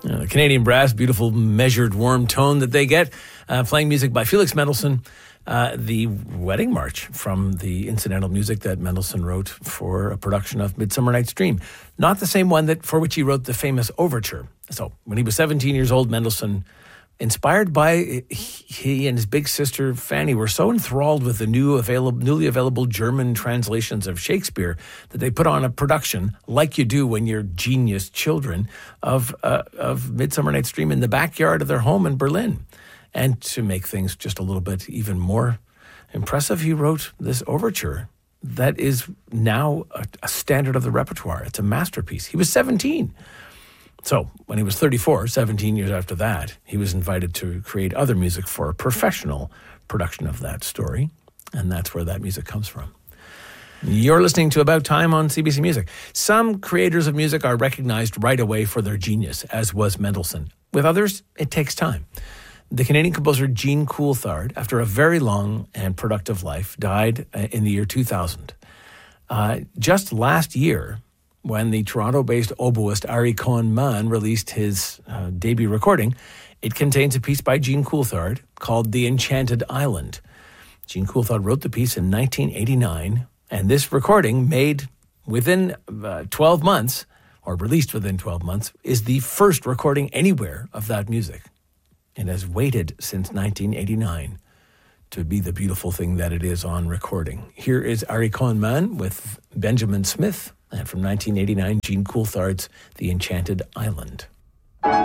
The Canadian brass, beautiful measured warm tone that they get. Playing music by Felix Mendelssohn. The wedding march from the incidental music that Mendelssohn wrote for a production of Midsummer Night's Dream. Not the same one for which he wrote the famous overture. So when he was 17 years old, Mendelssohn, inspired by he and his big sister Fanny, were so enthralled with the newly available German translations of Shakespeare that they put on a production, like you do when you're genius children, of Midsummer Night's Dream in the backyard of their home in Berlin. And to make things just a little bit even more impressive, he wrote this overture that is now a standard of the repertoire. It's a masterpiece. He was 17. So when he was 34, 17 years after that, he was invited to create other music for a professional production of that story. And that's where that music comes from. You're listening to About Time on CBC Music. Some creators of music are recognized right away for their genius, as was Mendelssohn. With others, it takes time. The Canadian composer Jean Coulthard, after a very long and productive life, died in the year 2000. Just last year, when the Toronto-based oboist Ari Cohen-Mann released his debut recording, it contains a piece by Jean Coulthard called The Enchanted Island. Jean Coulthard wrote the piece in 1989, and this recording, made within 12 months, or released within 12 months, is the first recording anywhere of that music. It has waited since 1989 to be the beautiful thing that it is on recording. Here is Ari Cohen-Mann with Benjamin Smith, and from 1989, Jean Coulthard's The Enchanted Island.